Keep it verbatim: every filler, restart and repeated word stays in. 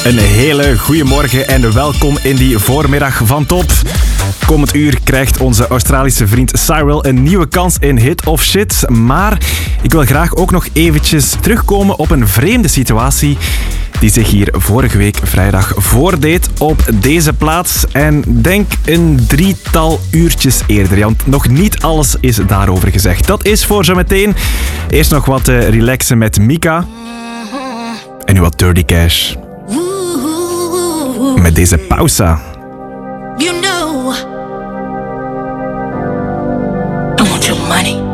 Een hele goede morgen en welkom in die voormiddag van Top. Komend uur krijgt onze Australische vriend Cyril een nieuwe kans in Hit of Shit. Maar ik wil graag ook nog eventjes terugkomen op een vreemde situatie die zich hier vorige week vrijdag voordeed op deze plaats. En denk een drietal uurtjes eerder, want nog niet alles is daarover gezegd. Dat is voor zometeen. Eerst nog wat uh, relaxen met Mika. En nu wat Dirty Cash. Met deze pausa. You know, I want your money.